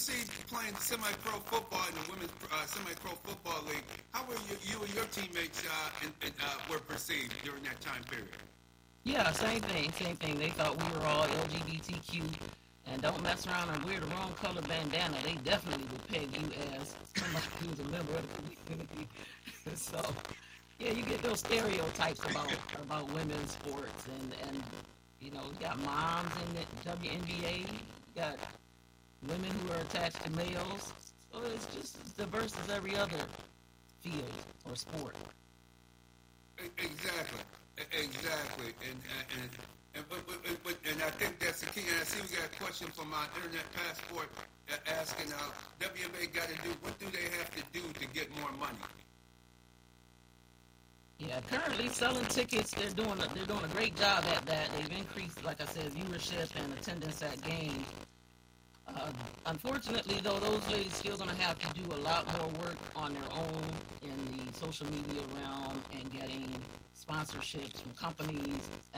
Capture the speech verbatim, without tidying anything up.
overseas playing semi-pro football in the women's uh, semi-pro football league, how were you, you and your teammates uh, and, and, uh, were perceived during that time period? Yeah, same thing, same thing. They thought we were all L G B T Q, and don't mess around and wear the wrong color bandana. They definitely would peg you as somebody who's a member of the community. So, yeah, you get those stereotypes about about women's sports, and, and you know, you got moms in the W N B A, you got women who are attached to males. So it's just as diverse as every other field or sport. Exactly, exactly, and and and, but, but, but, and I think that's the key. And I see we got a question from our Internet Passport asking, uh, W N B A got to do, what do they have to do to get more money? Yeah, currently selling tickets, they're doing a, they're doing a great job at that. They've increased, like I said, viewership and attendance at games. Uh, unfortunately, though, those ladies still going to have to do a lot more work on their own in the social media realm and getting sponsorships from companies